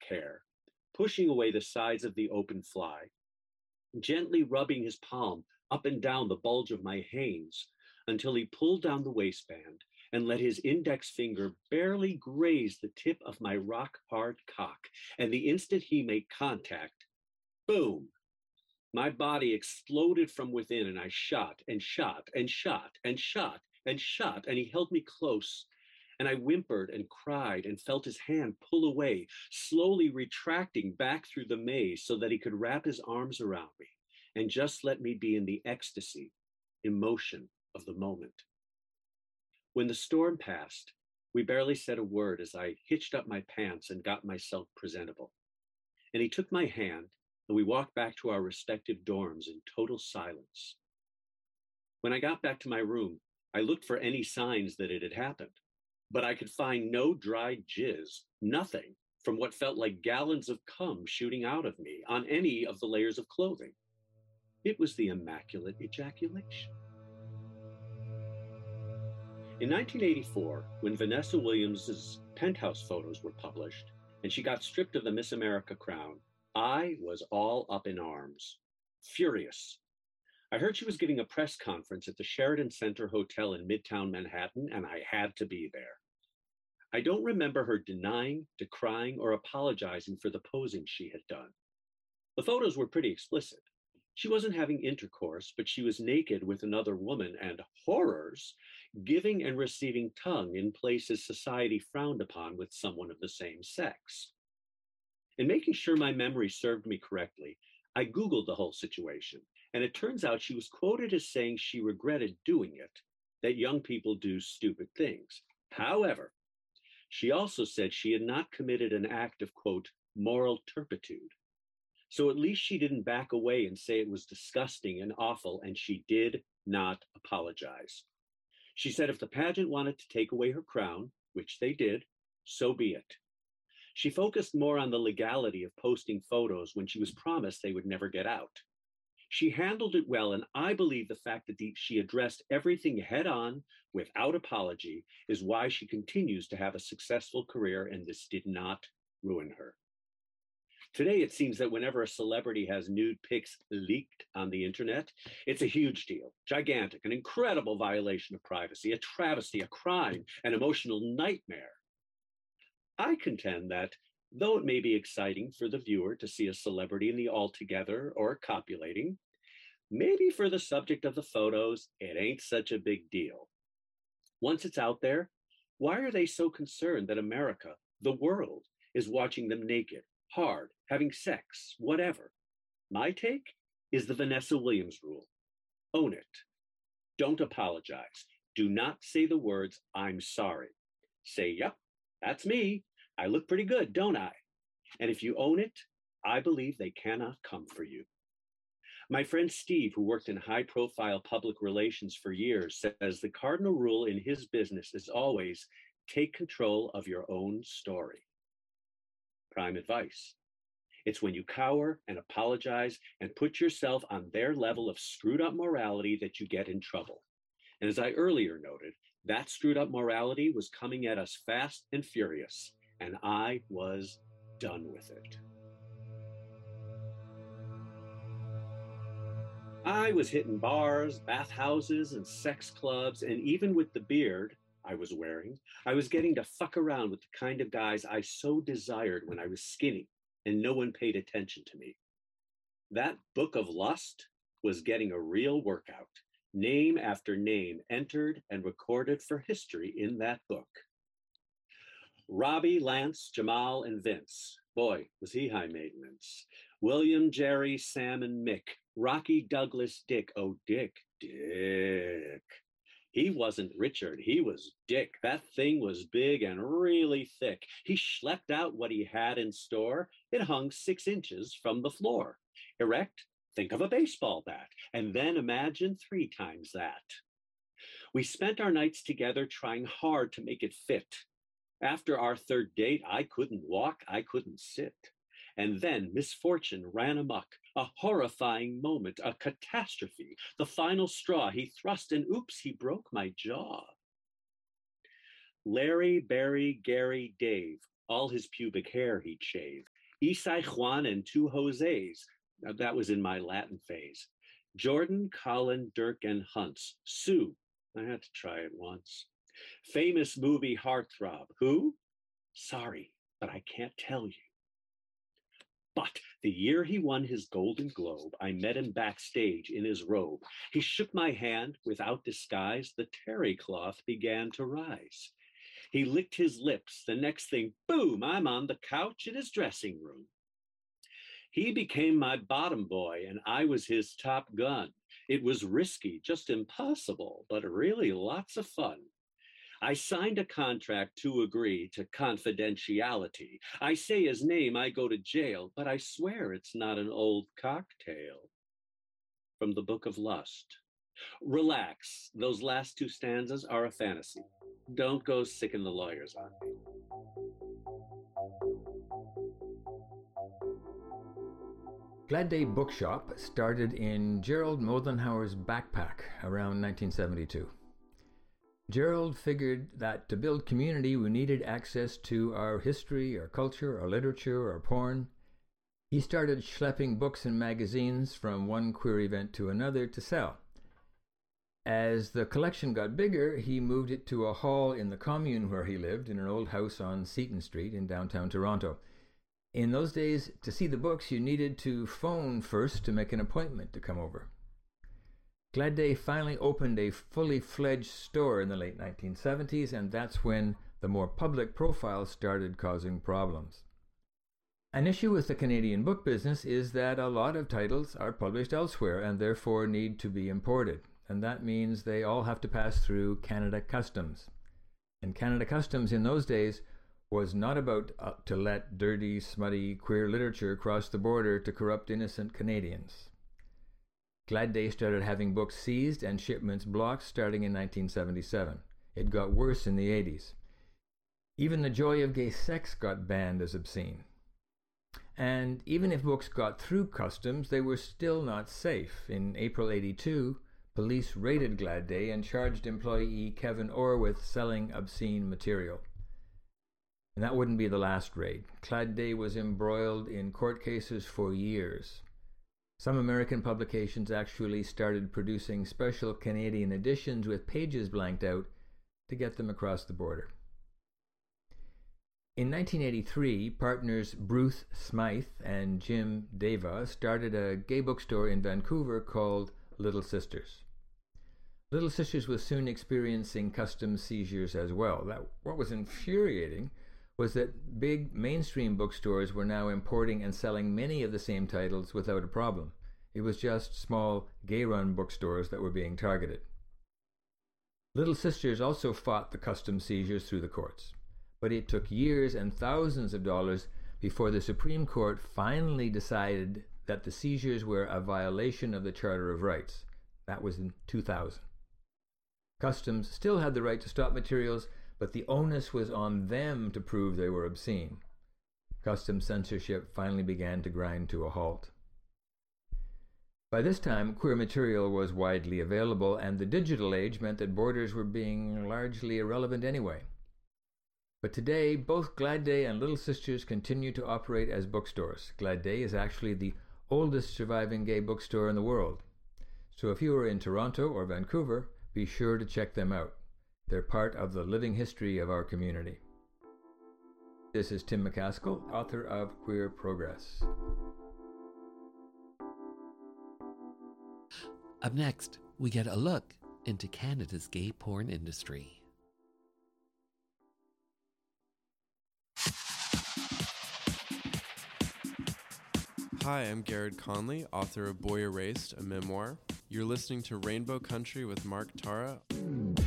hair, pushing away the sides of the open fly, gently rubbing his palm up and down the bulge of my Hanes until he pulled down the waistband and let his index finger barely graze the tip of my rock-hard cock. And the instant he made contact, boom, my body exploded from within, and I shot and shot and shot and shot and shot, and he held me close. And I whimpered and cried and felt his hand pull away, slowly retracting back through the maze so that he could wrap his arms around me and just let me be in the ecstasy, emotion of the moment. When the storm passed, we barely said a word as I hitched up my pants and got myself presentable. And he took my hand, and we walked back to our respective dorms in total silence. When I got back to my room, I looked for any signs that it had happened, but I could find no dried jizz, nothing from what felt like gallons of cum shooting out of me on any of the layers of clothing. It was the immaculate ejaculation. In 1984, when Vanessa Williams' penthouse photos were published and she got stripped of the Miss America crown, I was all up in arms, furious. I heard she was giving a press conference at the Sheraton Center Hotel in Midtown Manhattan, and I had to be there. I don't remember her denying, decrying, or apologizing for the posing she had done. The photos were pretty explicit. She wasn't having intercourse, but she was naked with another woman and, horrors, giving and receiving tongue in places society frowned upon with someone of the same sex. In making sure my memory served me correctly, I Googled the whole situation, and it turns out she was quoted as saying she regretted doing it, that young people do stupid things. However, she also said she had not committed an act of, quote, moral turpitude. So at least she didn't back away and say it was disgusting and awful, and she did not apologize. She said if the pageant wanted to take away her crown, which they did, so be it. She focused more on the legality of posting photos when she was promised they would never get out. She handled it well, and I believe the fact that she addressed everything head on without apology is why she continues to have a successful career, and this did not ruin her. Today, it seems that whenever a celebrity has nude pics leaked on the internet, it's a huge deal, gigantic, an incredible violation of privacy, a travesty, a crime, an emotional nightmare. I contend that, though it may be exciting for the viewer to see a celebrity in the all-together or copulating, maybe for the subject of the photos, it ain't such a big deal. Once it's out there, why are they so concerned that America, the world, is watching them naked, hard, having sex, whatever? My take is the Vanessa Williams rule. Own it. Don't apologize. Do not say the words, I'm sorry. Say, yep, that's me. I look pretty good, don't I? And if you own it, I believe they cannot come for you. My friend Steve, who worked in high-profile public relations for years, says the cardinal rule in his business is always take control of your own story. Prime advice. It's when you cower and apologize and put yourself on their level of screwed up morality that you get in trouble. And as I earlier noted, that screwed up morality was coming at us fast and furious, and I was done with it. I was hitting bars, bathhouses, and sex clubs, and even with the beard I was wearing, I was getting to fuck around with the kind of guys I so desired when I was skinny and no one paid attention to me. That book of lust was getting a real workout. Name after name entered and recorded for history in that book. Robbie, Lance, Jamal, and Vince. Boy, was he high maintenance. William, Jerry, Sam, and Mick. Rocky, Douglas, Dick. Oh, Dick. He wasn't Richard, he was Dick. That thing was big and really thick. He schlepped out what he had in store. It hung 6 inches from the floor. Erect, think of a baseball bat, and then imagine 3 times that. We spent our nights together trying hard to make it fit. After our 3rd date, I couldn't walk, I couldn't sit. And then misfortune ran amok, a horrifying moment, a catastrophe. The final straw, he thrust and oops, he broke my jaw. Larry, Barry, Gary, Dave, All his pubic hair he'd shave. Isai Juan and two Jose's. That was in my Latin phase. Jordan, Colin, Dirk, and Hunts. Sue. I had to try it once. Famous movie heartthrob. Who? Sorry, but I can't tell you. But the year he won his Golden Globe, I met him backstage in his robe. He shook my hand without disguise. The terry cloth began to rise. He licked his lips. The next thing, boom, I'm on the couch in his dressing room. He became my bottom boy, and I was his top gun. It was risky, just impossible, but really lots of fun. I signed a contract to agree to confidentiality. I say his name, I go to jail, but I swear it's not an old cocktail. From the Book of Lust. Relax, those last two stanzas are a fantasy. Don't go sicken the lawyers on me. Glad Day Bookshop started in Gerald Moldenhauer's backpack around 1972. Gerald figured that to build community, we needed access to our history, our culture, our literature, our porn. He started schlepping books and magazines from one queer event to another to sell. As the collection got bigger, he moved it to a hall in the commune where he lived, in an old house on Seton Street in downtown Toronto. In those days, to see the books, you needed to phone first to make an appointment to come over. Glad Day finally opened a fully fledged store in the late 1970s, and that's when the more public profiles started causing problems. An issue with the Canadian book business is that a lot of titles are published elsewhere and therefore need to be imported, and that means they all have to pass through Canada Customs. And Canada Customs in those days was not about to let dirty, smutty, queer literature cross the border to corrupt innocent Canadians. Glad Day started having books seized and shipments blocked starting in 1977. It got worse in the 80s. Even The Joy of Gay Sex got banned as obscene. And even if books got through customs, they were still not safe. In April 82, police raided Glad Day and charged employee Kevin Orr with selling obscene material. And that wouldn't be the last raid. Glad Day was embroiled in court cases for years. Some American publications actually started producing special Canadian editions with pages blanked out to get them across the border. In 1983, partners Bruce Smythe and Jim Deva started a gay bookstore in Vancouver called Little Sisters. Little Sisters was soon experiencing customs seizures as well. What was infuriating was that big mainstream bookstores were now importing and selling many of the same titles without a problem. It was just small gay-run bookstores that were being targeted. Little Sisters also fought the customs seizures through the courts, but it took years and thousands of dollars before the Supreme Court finally decided that the seizures were a violation of the Charter of Rights. That was in 2000. Customs still had the right to stop materials, but the onus was on them to prove they were obscene. Customs censorship finally began to grind to a halt. By this time, queer material was widely available, and the digital age meant that borders were being largely irrelevant anyway. But today, both Glad Day and Little Sisters continue to operate as bookstores. Glad Day is actually the oldest surviving gay bookstore in the world. So if you are in Toronto or Vancouver, be sure to check them out. They're part of the living history of our community. This is Tim McCaskill, author of Queer Progress. Up next, we get a look into Canada's gay porn industry. Hi, I'm Garrett Conley, author of Boy Erased, a memoir. You're listening to Rainbow Country with Mark Tara.